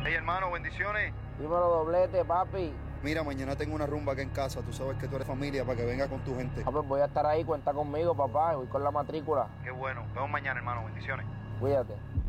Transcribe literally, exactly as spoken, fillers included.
Hey, hermano, bendiciones. Dímelo, doblete, papi. Mira, mañana tengo una rumba aquí en casa. Tú sabes que tú eres familia para que venga con tu gente. Ah, pues voy a estar ahí, cuenta conmigo, papá. Voy con la matrícula. Qué bueno. Nos vemos mañana, hermano. Bendiciones. Cuídate.